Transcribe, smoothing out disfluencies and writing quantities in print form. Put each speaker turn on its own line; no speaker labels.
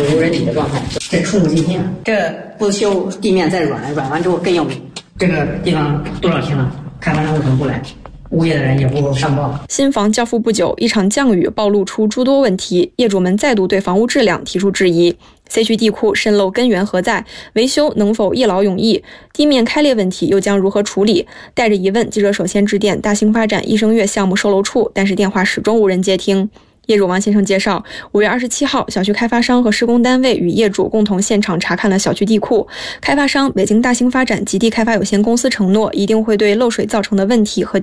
无人理的状态。这触目惊心啊！这不修地面再软完之后更要命。这个地方多少天了，开发商为什么不来？物业的人也不上报。
新房交付不久，一场降雨暴露出诸多问题，业主们再度对房屋质量提出质疑。C 区地库渗漏根源何在？维修能否一劳永逸？地面开裂问题又将如何处理？带着疑问，记者首先致电大兴发展益生悦项目售楼处，但是电话始终无人接听。业主王先生介绍，5月27号，小区开发商和施工单位与业主共同现场查看了小区地库。开发商北京大兴发展极地开发有限公司承诺，一定会对漏水造成的问题和